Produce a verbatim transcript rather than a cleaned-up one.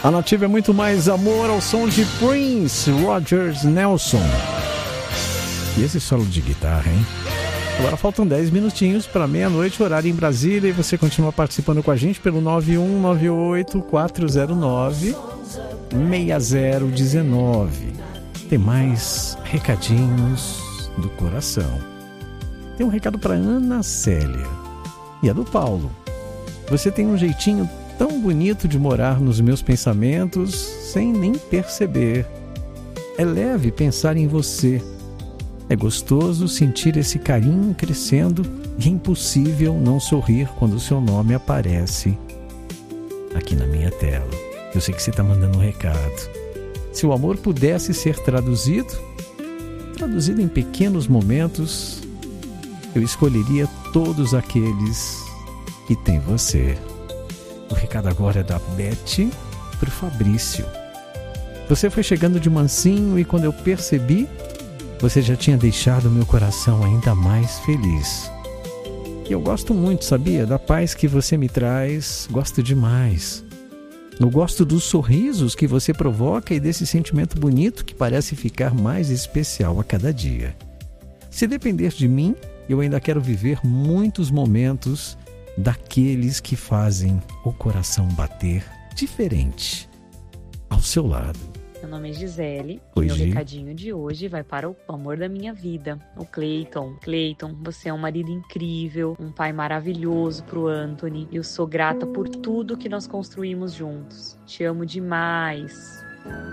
A Nativa é muito mais amor ao som de Prince Rogers Nelson. E esse solo de guitarra, hein? Agora faltam dez minutinhos para meia-noite, horário em Brasília, e você continua participando com a gente pelo nove um nove oito quatro zero nove seis zero um nove. Tem mais recadinhos do coração. Tem um recado para Ana Célia e é do Paulo. Você tem um jeitinho tão bonito de morar nos meus pensamentos sem nem perceber. É leve pensar em você. É gostoso sentir esse carinho crescendo e é impossível não sorrir quando o seu nome aparece aqui na minha tela. Eu sei que você está mandando um recado. Se o amor pudesse ser traduzido, traduzido em pequenos momentos, eu escolheria todos aqueles que tem você. O recado agora é da Beth para o Fabrício. Você foi chegando de mansinho e quando eu percebi, você já tinha deixado meu coração ainda mais feliz. E eu gosto muito, sabia? Da paz que você me traz, gosto demais. Eu gosto dos sorrisos que você provoca e desse sentimento bonito que parece ficar mais especial a cada dia. Se depender de mim, eu ainda quero viver muitos momentos daqueles que fazem o coração bater diferente ao seu lado. Meu nome é Gisele. Oi, Meu Gi. recadinho de hoje vai para o amor da minha vida, o Cleiton. Cleiton, você é um marido incrível, um pai maravilhoso pro Anthony. Eu sou grata por tudo que nós construímos juntos. Te amo demais.